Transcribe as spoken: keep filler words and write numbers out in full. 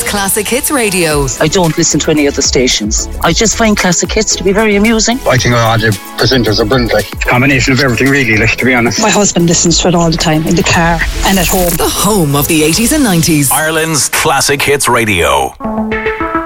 Classic Hits Radio. I don't listen to any other stations. I just find Classic Hits to be very amusing. I think all the presenters are brilliant. Like, it's a combination of everything, really, like, to be honest. My husband listens to it all the time, in the car and at home. The home of the eighties and nineties. Ireland's Classic Hits Radio.